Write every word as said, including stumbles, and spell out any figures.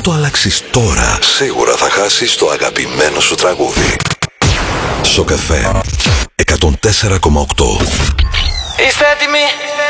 το αλλάξεις τώρα, σίγουρα θα χάσεις το αγαπημένο σου τραγούδι. Σοκ εφ εμ εκατόν τέσσερα κόμμα οκτώ. Είστε έτοιμοι?